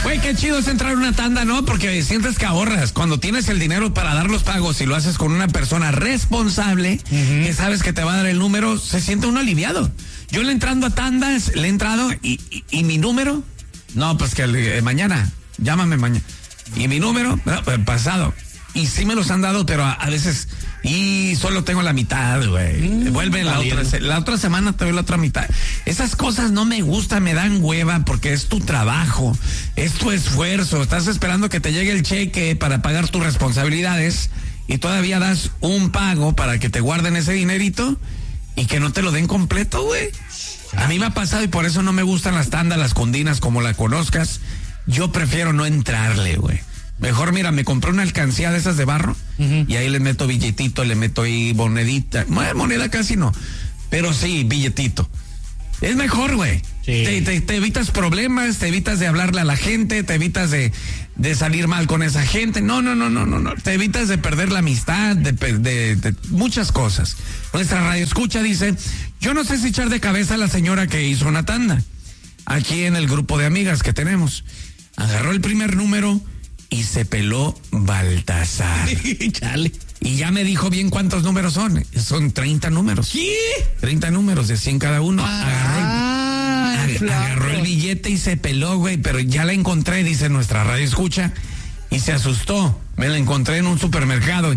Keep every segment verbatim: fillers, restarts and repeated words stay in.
Güey, qué chido es entrar a una tanda, ¿no? Porque sientes que ahorras. Cuando tienes el dinero para dar los pagos y lo haces con una persona responsable, uh-huh. que sabes que te va a dar el número, se siente uno aliviado. Yo le entrando a tandas, le he entrado y, y, y mi número, no, pues que eh, mañana, llámame mañana. Y mi número, no, pues, pasado. Y sí me los han dado, pero a, a veces, y solo tengo la mitad, güey. Mm, Vuelve la otra, la otra semana, te doy la otra mitad. Esas cosas no me gustan, me dan hueva, porque es tu trabajo, es tu esfuerzo. Estás esperando que te llegue el cheque para pagar tus responsabilidades y todavía das un pago para que te guarden ese dinerito y que no te lo den completo, güey. A mí me ha pasado y por eso no me gustan las tandas, las condinas, como la conozcas. Yo prefiero no entrarle, güey. Mejor, mira, me compré una alcancía de esas de barro, uh-huh. y ahí le meto billetito, le meto ahí monedita. Bueno, moneda casi no, pero sí, billetito. Es mejor, güey. Sí. Te, te, te evitas problemas, te evitas de hablarle a la gente, te evitas de, de salir mal con esa gente. No, no, no, no, no, no. Te evitas de perder la amistad, de, de, de muchas cosas. Nuestra radio escucha dice, yo no sé si echar de cabeza a la señora que hizo una tanda. Aquí en el grupo de amigas que tenemos. Agarró el primer número y se peló Baltasar. Chale. Y ya me dijo bien cuántos números son. Son treinta números. ¿Qué? treinta números de cien cada uno. Ah, agarró, el, agarró el billete y se peló, güey. Pero ya la encontré, dice nuestra radio escucha. Y se asustó. Me la encontré en un supermercado.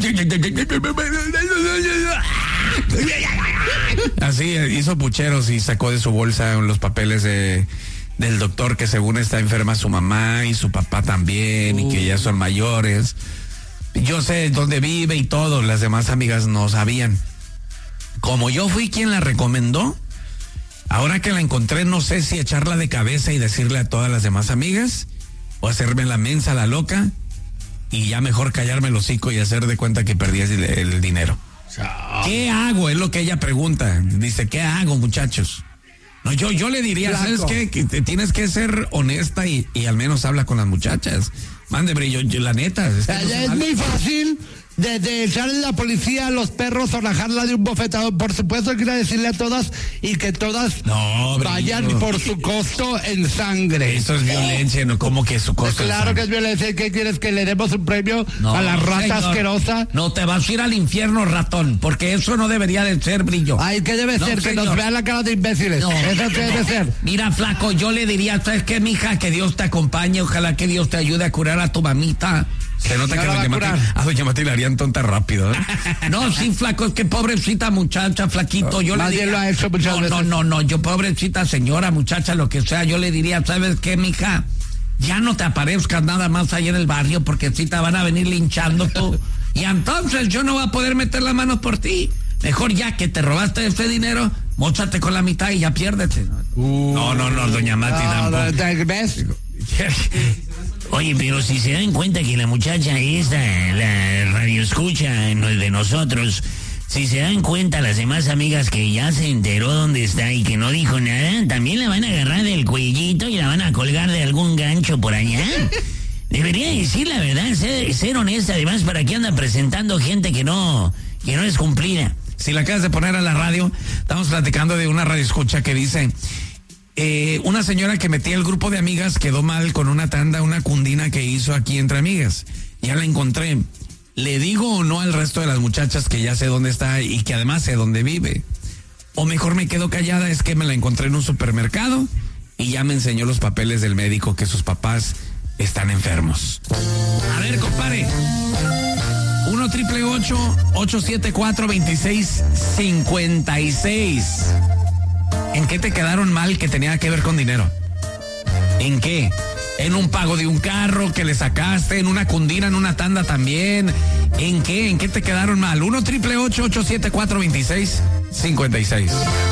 Así hizo pucheros y sacó de su bolsa los papeles de... del doctor que según está enferma su mamá y su papá también, uh. y que ya son mayores. Yo sé dónde vive y todo, las demás amigas no sabían. Como yo fui quien la recomendó, ahora que la encontré no sé si echarla de cabeza y decirle a todas las demás amigas o hacerme la mensa, la loca, y ya mejor callarme el hocico y hacer de cuenta que perdí el, el dinero. Oh. ¿Qué hago? Es lo que ella pregunta. Dice, ¿qué hago, muchachos? No, yo, yo le diría, Flaco. ¿Sabes qué? Que te tienes que ser honesta y, y al menos habla con las muchachas. Mande, brillo, yo, la neta. Es, que es, no es muy fácil de, de echarle a la policía a los perros o rajarla de un bofetado. Por supuesto, quiero decirle a todas y que todas no, vayan brillo. Por su costo en sangre. Eso es violencia, ¿no? ¿Cómo que su costo? Claro que es violencia. ¿Qué quieres? ¿Que le demos un premio no, a la rata señor. asquerosa? No, te vas a ir al infierno, ratón, porque eso no debería de ser, brillo. Ay, ¿qué debe no, ser? Señor. Que nos vean la cara de imbéciles. No, eso no, debe no. ser. Mira, flaco, yo le diría, ¿sabes qué, mija? Que Dios te acompañe, ojalá que Dios te ayude a curar a tu mamita. Se nota no que a doña, Mati, a doña Mati le harían tonta rápido, ¿eh? No, sí, flaco, es que pobrecita muchacha, flaquito, yo Nadie le diría, lo ha hecho muchas no, veces. no, no, no, yo pobrecita señora, muchacha, lo que sea, yo le diría, ¿sabes qué, mija? Ya no te aparezcas nada más ahí en el barrio porque si te van a venir linchando tú. Y entonces yo no voy a poder meter la mano por ti. Mejor ya que te robaste ese dinero, móchate con la mitad y ya piérdete. Uh, no, no, no, doña Mati no, tampoco. ¿Ves? Oye, pero si se dan cuenta que la muchacha esta, la radio escucha de nosotros, si se dan cuenta las demás amigas que ya se enteró dónde está y que no dijo nada, también la van a agarrar del cuellito y la van a colgar de algún gancho por allá. Debería decir la verdad, ser, ser honesta, además, ¿para qué anda presentando gente que no, que no es cumplida? Si la acabas de poner a la radio, estamos platicando de una radio escucha que dice... Eh, una señora que metía el grupo de amigas quedó mal con una tanda, una cundina que hizo aquí entre amigas. Ya la encontré. ¿Le digo o no al resto de las muchachas que ya sé dónde está y que además sé dónde vive? O mejor me quedo callada, es que me la encontré en un supermercado y ya me enseñó los papeles del médico que sus papás están enfermos. A ver, compadre. uno triple ocho, ocho siete cuatro, dos seis cinco seis. ¿En qué te quedaron mal que tenía que ver con dinero? ¿En qué? ¿En un pago de un carro que le sacaste? ¿En una cundina, en una tanda también? ¿En qué? ¿En qué te quedaron mal? uno triple ocho, ocho siete cuatro, dos seis cinco seis.